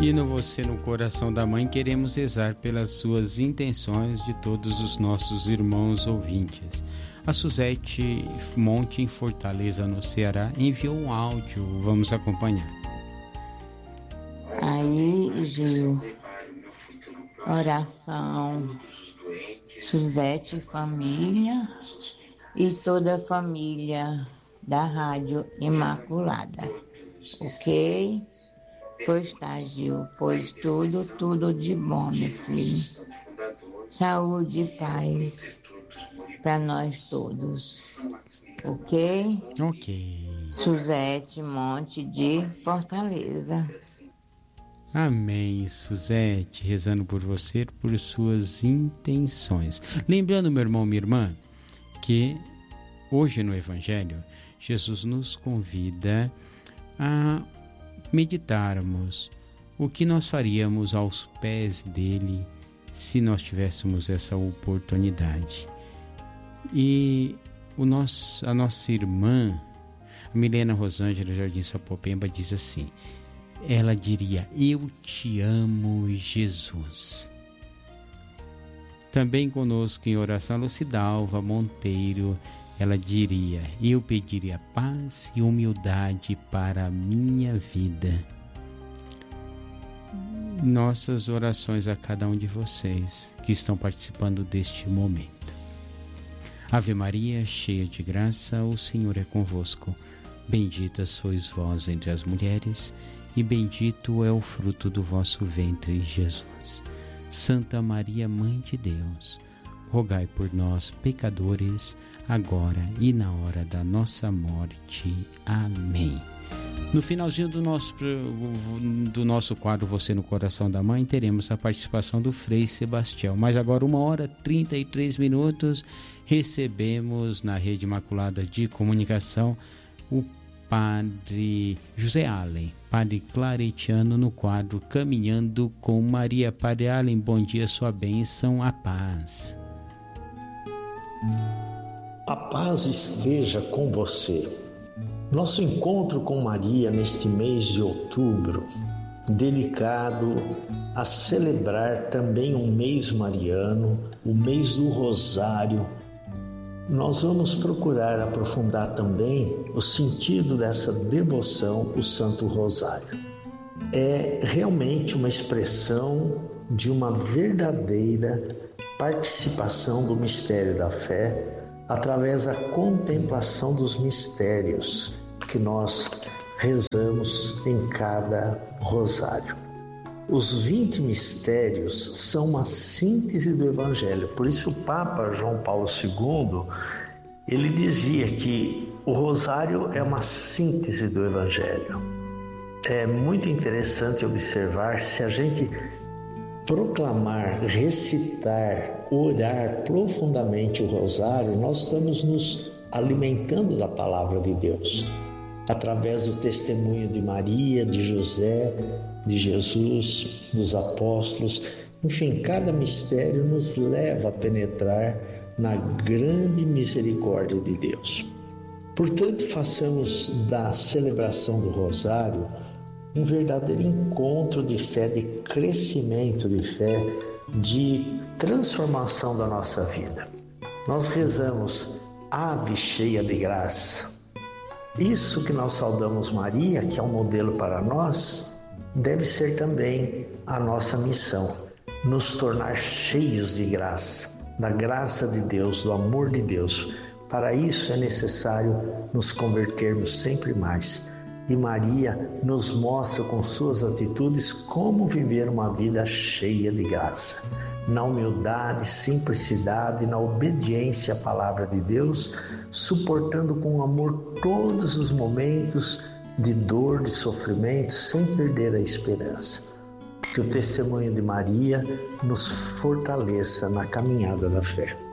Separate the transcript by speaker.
Speaker 1: E no Você no Coração da Mãe queremos rezar pelas suas intenções de todos os nossos irmãos ouvintes. A Suzete Monte, em Fortaleza, no Ceará, enviou um áudio. Vamos acompanhar.
Speaker 2: Aí, Gil, oração, Suzete família e toda a família da Rádio Imaculada, ok? Pois tá, Gil, pois tudo de bom, meu filho. Saúde e paz para nós todos, ok?
Speaker 1: Ok.
Speaker 2: Suzete Monte de Fortaleza.
Speaker 1: Amém, Suzete, rezando por você, por suas intenções. Lembrando, meu irmão, minha irmã, que hoje no Evangelho, Jesus nos convida a meditarmos o que nós faríamos aos pés dele se nós tivéssemos essa oportunidade. E a nossa irmã, a Milena Rosângela Jardim Sapopemba, diz assim, ela diria, eu te amo, Jesus. Também conosco em oração, Lucidalva Monteiro, ela diria, eu pediria paz e humildade para a minha vida. Nossas orações a cada um de vocês que estão participando deste momento. Ave Maria, cheia de graça, o Senhor é convosco. Bendita sois vós entre as mulheres, e bendito é o fruto do vosso ventre, Jesus. Santa Maria, Mãe de Deus, rogai por nós, pecadores, agora e na hora da nossa morte. Amém. No finalzinho do nosso quadro Você no Coração da Mãe, teremos a participação do Frei Sebastião. Mas agora, 1h33, recebemos na Rede Imaculada de Comunicação o Padre José Allen, Padre Claretiano, no quadro Caminhando com Maria. Padre Allen, bom dia, sua bênção, a paz.
Speaker 3: A paz esteja com você. Nosso encontro com Maria neste mês de outubro, dedicado a celebrar também um mês mariano, o mês do Rosário, nós vamos procurar aprofundar também o sentido dessa devoção, o Santo Rosário. É realmente uma expressão de uma verdadeira participação do mistério da fé através da contemplação dos mistérios que nós rezamos em cada rosário. Os 20 mistérios são uma síntese do Evangelho. Por isso o Papa João Paulo II, ele dizia que o rosário é uma síntese do Evangelho. É muito interessante observar, se a gente proclamar, recitar, orar profundamente o rosário, nós estamos nos alimentando da palavra de Deus, através do testemunho de Maria, de José, de Jesus, dos apóstolos. Enfim, cada mistério nos leva a penetrar na grande misericórdia de Deus. Portanto, façamos da celebração do rosário um verdadeiro encontro de fé, de crescimento de fé, de transformação da nossa vida. Nós rezamos, Ave cheia de graça. Isso que nós saudamos Maria, que é um modelo para nós, deve ser também a nossa missão, nos tornar cheios de graça, da graça de Deus, do amor de Deus. Para isso é necessário nos convertermos sempre mais. E Maria nos mostra com suas atitudes como viver uma vida cheia de graça. Na humildade, simplicidade, na obediência à palavra de Deus, suportando com amor todos os momentos de dor, de sofrimento, sem perder a esperança. Que o testemunho de Maria nos fortaleça na caminhada da fé.